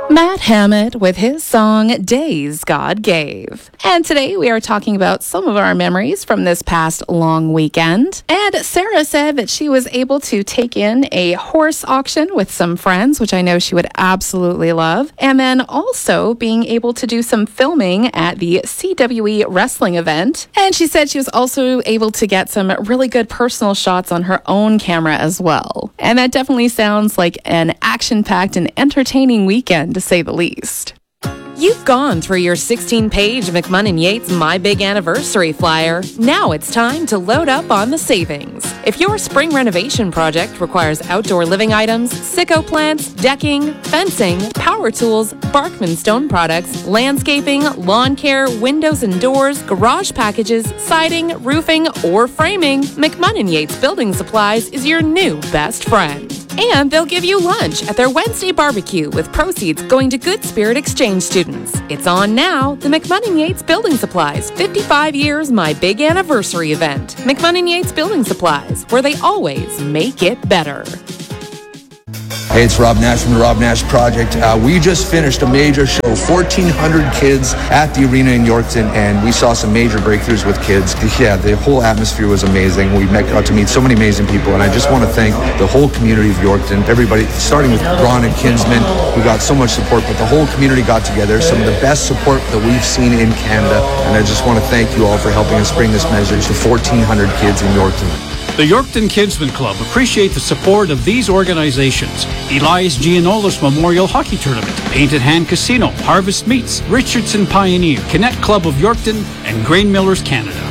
Matt Hammett with his song Days God Gave. And today we are talking about some of our memories from this past long weekend. And Sarah said that she was able to take in a horse auction with some friends, which I know she would absolutely love. And then also being able to do some filming at the CWE wrestling event. And she said she was also able to get some really good personal shots on her own camera as well. And that definitely sounds like an action-packed and entertaining weekend, to say the least. You've gone through your 16-page McMunn & Yates My Big Anniversary flyer. Now it's time to load up on the savings. If your spring renovation project requires outdoor living items, sicko plants, decking, fencing, power tools, Barkman stone products, landscaping, lawn care, windows and doors, garage packages, siding, roofing, or framing, McMunn & Yates Building Supplies is your new best friend. And they'll give you lunch at their Wednesday barbecue with proceeds going to Good Spirit Exchange students. It's on now, the McMunn & Yates Building Supplies 55 Years My Big Anniversary event. McMunn & Yates Building Supplies, where they always make it better. Hey, it's Rob Nash from the Rob Nash Project. We just finished a major show, 1,400 kids at the arena in Yorkton, and we saw some major breakthroughs with kids. Yeah, the whole atmosphere was amazing. We got to meet so many amazing people, and I just want to thank the whole community of Yorkton, everybody, starting with Ron and Kinsman, who got so much support, but the whole community got together, some of the best support that we've seen in Canada, and I just want to thank you all for helping us bring this message to 1,400 kids in Yorkton. The Yorkton Kinsman Club appreciate the support of these organizations: Elias Giannola's Memorial Hockey Tournament, Painted Hand Casino, Harvest Meats, Richardson Pioneer, Connect Club of Yorkton, and Grain Millers Canada.